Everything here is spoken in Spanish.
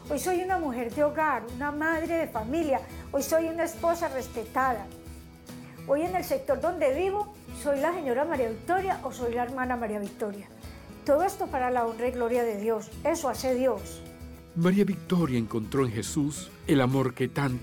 Hoy soy una mujer de hogar, una madre de familia. Hoy soy una esposa respetada. Hoy en el sector donde vivo, soy la señora María Victoria o soy la hermana María Victoria. Todo esto para la honra y gloria de Dios. Eso hace Dios. María Victoria encontró en Jesús el amor que tantas